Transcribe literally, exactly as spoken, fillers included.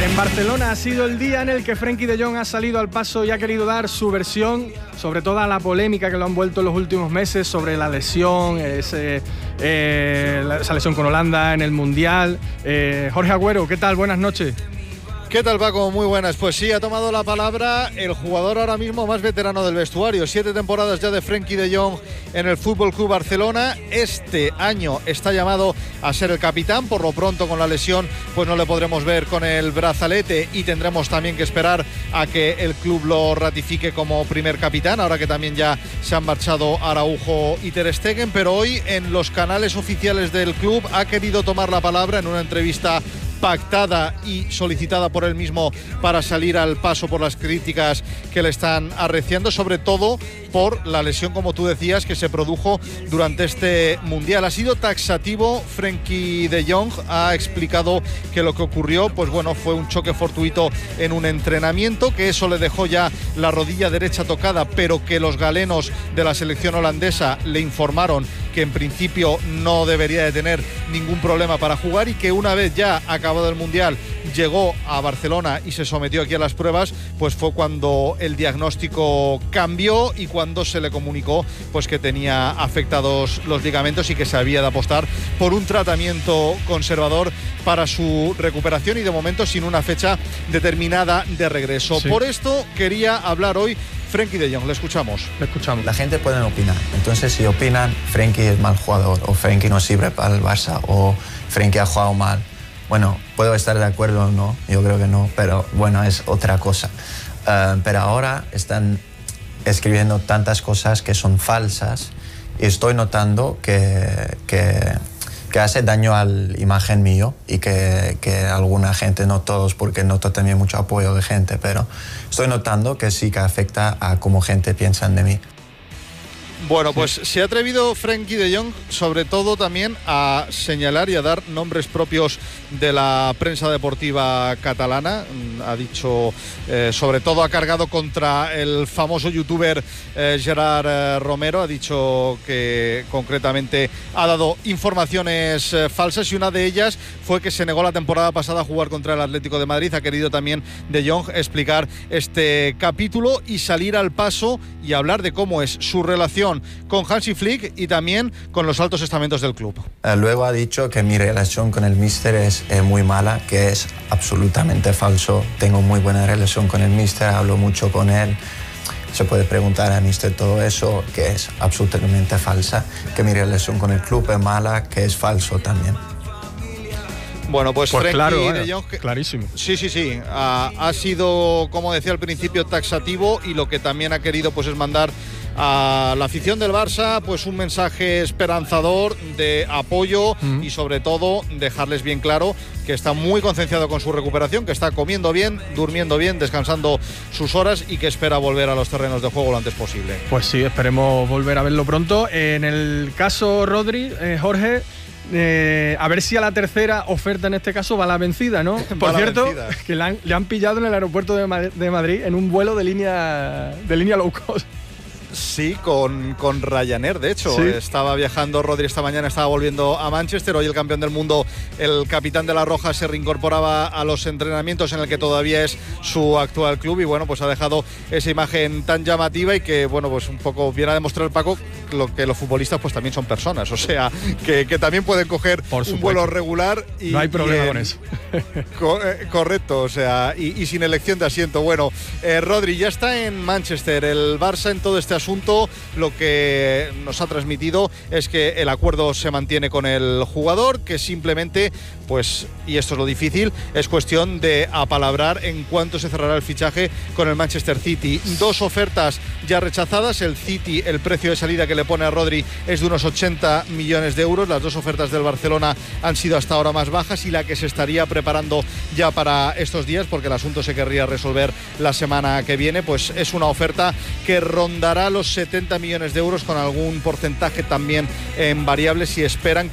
En Barcelona ha sido el día en el que Frenkie de Jong ha salido al paso y ha querido dar su versión sobre toda la polémica que lo han vuelto en los últimos meses sobre la lesión, ese, eh, esa lesión con Holanda en el Mundial. Eh, Jorge Agüero, ¿qué tal? Buenas noches. ¿Qué tal, Paco? Muy buenas. Pues sí, ha tomado la palabra el jugador ahora mismo más veterano del vestuario. Siete temporadas ya de Frenkie de Jong en el F C Barcelona. Este año está llamado a ser el capitán. Por lo pronto, con la lesión, pues no le podremos ver con el brazalete y tendremos también que esperar a que el club lo ratifique como primer capitán, ahora que también ya se han marchado Araujo y Ter Stegen. Pero hoy, en los canales oficiales del club, ha querido tomar la palabra en una entrevista pactada y solicitada por él mismo para salir al paso por las críticas que le están arreciando, sobre todo por la lesión, como tú decías, que se produjo durante este Mundial. Ha sido taxativo. Frenkie de Jong ha explicado que lo que ocurrió, pues bueno, fue un choque fortuito en un entrenamiento, que eso le dejó ya la rodilla derecha tocada, pero que los galenos de la selección holandesa le informaron que en principio no debería de tener ningún problema para jugar, y que una vez ya acabado el Mundial llegó a Barcelona y se sometió aquí a las pruebas, pues fue cuando el diagnóstico cambió y cuando se le comunicó pues que tenía afectados los ligamentos y que se había de apostar por un tratamiento conservador para su recuperación, y de momento sin una fecha determinada de regreso. Sí. Por esto quería hablar hoy Frenkie de Jong. Le escuchamos. Le escuchamos. La gente puede opinar. Entonces, si opinan Frenkie es mal jugador, o Frenkie no sirve para el Barça, o Frenkie ha jugado mal, bueno, puedo estar de acuerdo o no, yo creo que no, pero bueno, es otra cosa. Uh, pero ahora están escribiendo tantas cosas que son falsas y estoy notando que, que, que hace daño a la imagen mío, y que, que alguna gente, no todos, porque noto también mucho apoyo de gente, pero estoy notando que sí que afecta a cómo gente piensa de mí. Bueno, pues se ha atrevido Frenkie de Jong sobre todo también a señalar y a dar nombres propios de la prensa deportiva catalana. Ha dicho, eh, sobre todo ha cargado contra el famoso youtuber eh, Gerard eh, Romero. Ha dicho que concretamente ha dado informaciones eh, falsas, y una de ellas fue que se negó la temporada pasada a jugar contra el Atlético de Madrid. Ha querido también de Jong explicar este capítulo y salir al paso y hablar de cómo es su relación con Hansi Flick y también con los altos estamentos del club. Eh, luego ha dicho que mi relación con el míster es eh, muy mala, que es absolutamente falso. Tengo muy buena relación con el míster, hablo mucho con él. Se puede preguntar a míster todo eso, que es absolutamente falsa. Que mi relación con el club es mala, que es falso también. Bueno, pues, pues Frenkie claro, de Jong, clarísimo. Sí, sí, sí. Ha, ha sido, como decía al principio, taxativo, y lo que también ha querido pues es mandar a la afición del Barça pues un mensaje esperanzador de apoyo, mm. y sobre todo dejarles bien claro que está muy concienciado con su recuperación, que está comiendo bien, durmiendo bien, descansando sus horas, y que espera volver a los terrenos de juego lo antes posible. Pues sí, esperemos volver a verlo pronto. En el caso Rodri, eh, Jorge, Eh, a ver si a la tercera oferta en este caso va la vencida, ¿no? Por cierto, vencida. que le han, le han pillado en el aeropuerto de Madrid, de Madrid en un vuelo de línea de línea low cost. Sí, con, con Ryanair, de hecho. ¿Sí? Estaba viajando Rodri esta mañana, estaba volviendo a Manchester. Hoy el campeón del mundo, el capitán de la Roja, se reincorporaba a los entrenamientos en el que todavía es su actual club, y bueno, pues ha dejado esa imagen tan llamativa, y que, bueno, pues un poco viene a demostrar, Paco, lo que los futbolistas pues también son personas, o sea, que, que también pueden coger un vuelo regular y... No hay problema y en, con eso. co eh, correcto, o sea, y, y sin elección de asiento. Bueno, eh, Rodri ya está en Manchester. El Barça, en todo este asunto, lo que nos ha transmitido es que el acuerdo se mantiene con el jugador, que simplemente, pues, y esto es lo difícil, es cuestión de apalabrar en cuánto se cerrará el fichaje con el Manchester City. Dos ofertas ya rechazadas. El City, el precio de salida que le pone a Rodri es de unos ochenta millones de euros. Las dos ofertas del Barcelona han sido hasta ahora más bajas, y la que se estaría preparando ya para estos días, porque el asunto se querría resolver la semana que viene, pues es una oferta que rondará los setenta millones de euros, con algún porcentaje también en variables, si esperan